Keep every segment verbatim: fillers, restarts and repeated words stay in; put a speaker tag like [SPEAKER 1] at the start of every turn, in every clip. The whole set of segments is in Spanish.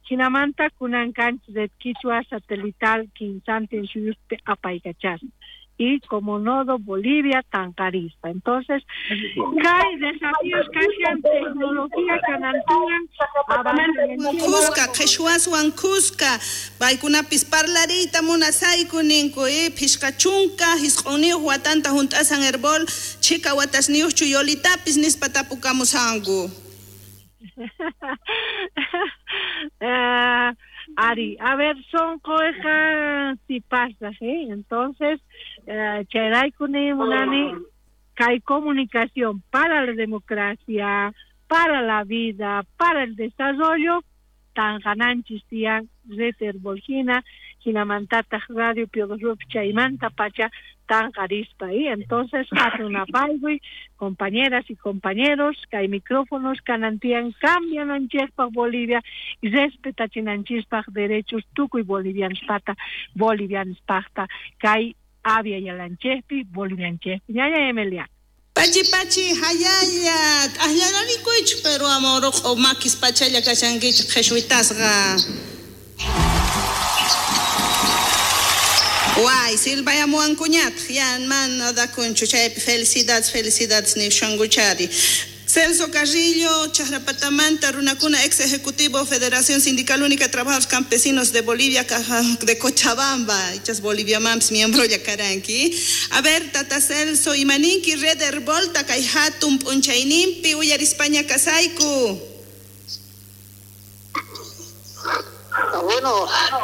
[SPEAKER 1] Chinamanta kunan cancha de Quichua satelital quinzante en Xuyuste apaicachas. Y como nodo Bolivia tancarista. Entonces, hay desafíos que hacen tecnología que
[SPEAKER 2] avanzan. Cusca, Quechuaswan Cusca, Baikunapis parlarita monasaiku ninku, eh, Pishkachunka, Hisqoniu, Huatanta juntasan herbol, Chica Watasniu, Chuyolitapis, Nispatapucamusangu.
[SPEAKER 1] uh, Ari, a ver, son cosas si pasas, ¿eh? Entonces, uh, Cheray Kuni Munani, que hay comunicación para la democracia, para la vida, para el desarrollo, tan gananchis tian, Reter Bolgina, Hinamantata Radio Piodosrup Chaimanta Pacha, tan carispa ahí. Entonces, hace una paigui, compañeras y compañeros, que hay micrófonos que anantian, cambian en Chespach Bolivia y respeta chinanchispach derechos tuco y bolivianos pata, bolivianos pata, que hay avia y alanchespi, bolivian chespi. Ya, ya, Emilia.
[SPEAKER 2] Pachi pachi hayaya, ahyarani kuich, pero amor o makis pachaya kachangich jesuitasga. Guay, Silva Yamuan Cuñat, Yan Man da Conchuchep, felicidades, felicidades, ni Shanguchari. Celso Carrillo, Charapatamanta, Runacuna, ex ejecutivo, Federación Sindical Única de Trabajadores Campesinos de Bolivia, de Cochabamba, Chas Bolivia Mams, miembro Yacaranqui. A ver, Tata Celso, Imaninki, Reder Volta, Kaihatum, Punchainimpi, Uyar España Casaiku.
[SPEAKER 3] Bueno.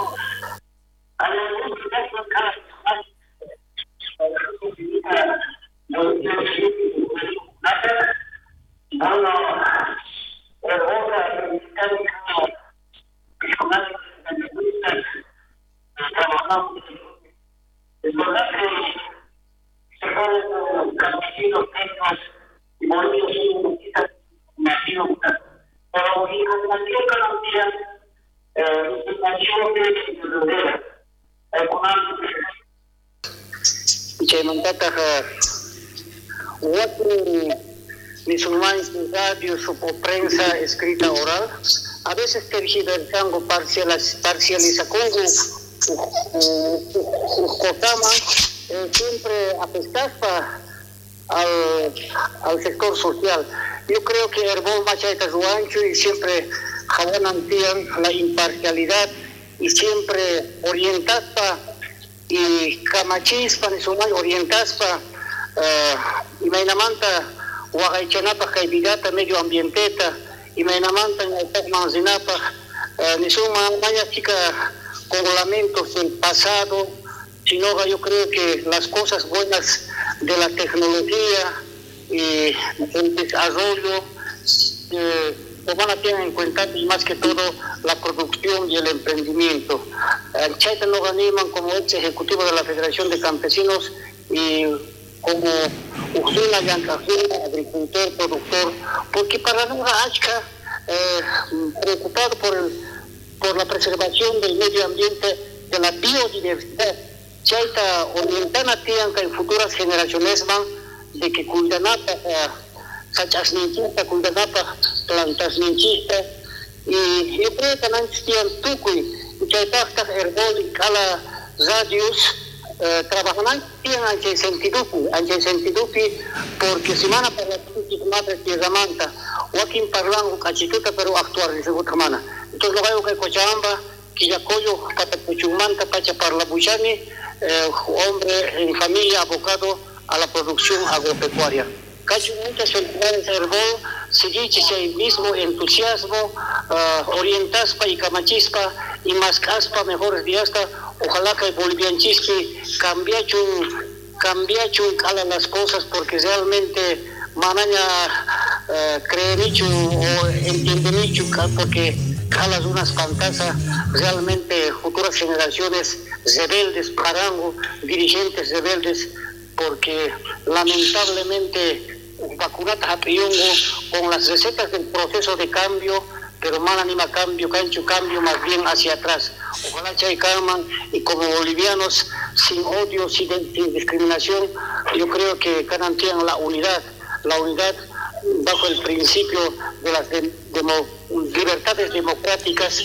[SPEAKER 3] Musulmanes de radio, su prensa escrita oral, a veces tergiversando parcializando Cotama, siempre apestaba al, al sector social. Yo creo que Herbol Machaita Ruancho y siempre jabonan la imparcialidad y siempre orientaba y camachispa, orientaba y mainamanta Huagaychanapa, Caibigata, medio ambienteta, y Mainamanta, en el Manzinapa, ni son mañas chica con lamentos del pasado, sino yo creo que las cosas buenas de la tecnología y el desarrollo eh, lo van a tener en cuenta y más que todo la producción y el emprendimiento. El Chaita nos animan como ex ejecutivo de la Federación de Campesinos y como Ujuna Yancajuna, agricultor, productor, porque para nada Achka, eh, preocupado por, el, por la preservación del medio ambiente, de la biodiversidad, Chaita orientana tianca en futuras generaciones van de que Kuldanapa, Sachasninchista, Kuldanapa, plantas ninchista, y yo creo que no existían Tukui, y Chaita Herbol y Kala Radius, Uh, trabajan en el sentido, en el sentido porque semana para la madre de Zamanta, o aquí en Parlango, Cachituta, pero actuar de segunda semana. Entonces, lo veo que Cochabamba, que ya coyo, Patapuchumanta, Pacha para la Buchani, eh, hombre en familia, abocado a la producción agropecuaria. Casi muchas entidades de Herbol, se dice el mismo entusiasmo, uh, orientaspa y camachispa, y más caspa, mejores días, ojalá que el bolivianchispi cambiachun, cambiachun cala las cosas, porque realmente manaña uh, creenichu o entiendenichu, porque calas unas fantasas, realmente futuras generaciones rebeldes, parango, dirigentes rebeldes, porque lamentablemente vacunata a Piongo con las recetas del proceso de cambio, pero mal anima cambio, cancho cambio más bien hacia atrás. Ojalá Chay Calman y como bolivianos sin odio, sin, sin discriminación, yo creo que garantían la unidad, la unidad bajo el principio de las de, de, libertades democráticas